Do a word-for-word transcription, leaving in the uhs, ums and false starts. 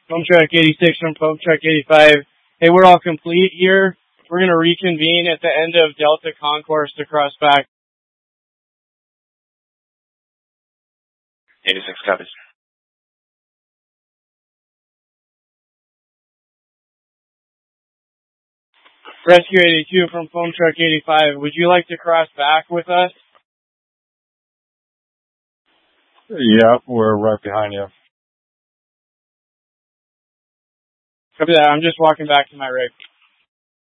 Foam Truck eighty-six from Foam Truck eighty-five. Hey, we're all complete here. We're going to reconvene at the end of Delta Concourse to cross back. eighty-six copies. Rescue eighty-two from Foam Truck eighty-five. Would you like to cross back with us? Yeah, we're right behind you. Copy that. I'm just walking back to my rig.